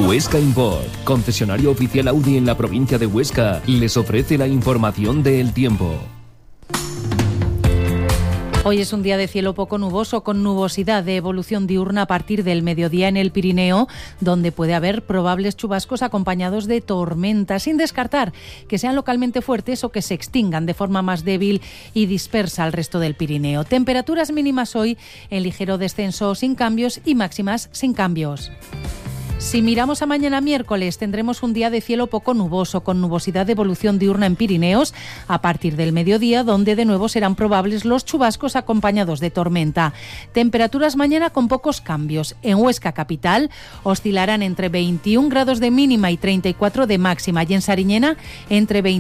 Huesca Import, concesionario oficial Audi en la provincia de Huesca, les ofrece la información del tiempo. Hoy es un día de cielo poco nuboso, con nubosidad de evolución diurna a partir del mediodía en el Pirineo, donde puede haber probables chubascos acompañados de tormentas, sin descartar que sean localmente fuertes o que se extingan de forma más débil y dispersa al resto del Pirineo. Temperaturas mínimas hoy en ligero descenso sin cambios y máximas sin cambios. Si miramos a mañana miércoles, tendremos un día de cielo poco nuboso, con nubosidad de evolución diurna en Pirineos a partir del mediodía, donde de nuevo serán probables los chubascos acompañados de tormenta. Temperaturas mañana con pocos cambios. En Huesca capital oscilarán entre 21 grados de mínima y 34 de máxima, y en Sariñena entre 20